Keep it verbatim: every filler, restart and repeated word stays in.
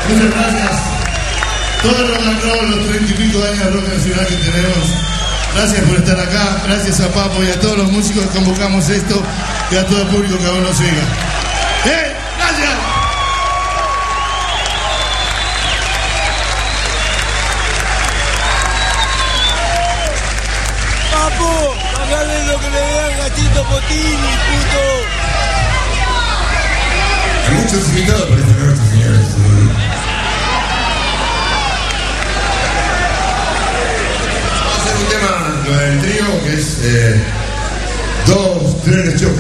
Muchas gracias. Todo el rock and roll, los treinta y pico de años de rock nacional que tenemos. Gracias por estar acá. Gracias a Papo y a todos los músicos que convocamos esto y a todo el público que aún nos siga. ¡Eh! ¡Gracias! Papo, pagale lo que le dé al gatito Potini, puto. Hay muchos invitados por esta noche, señores. Vamos a hacer un tema, lo del trío, que es eh, dos trenes choque.